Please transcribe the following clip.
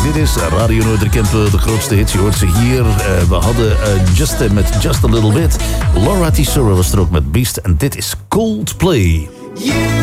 Dit is Radio Noorderkempen, de grootste hits. Je hoort ze hier. We hadden Justin met Just a Little Bit. Laura Tesoro was er ook met Beast. En dit is Coldplay.